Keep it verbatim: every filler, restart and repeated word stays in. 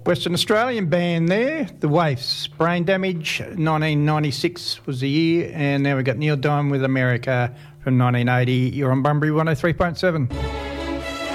Western Australian band there, The Waifs. Brain Damage, nineteen ninety-six was the year, and now we've got Neil Diamond with America from nineteen eighty. You're on Bunbury one oh three point seven.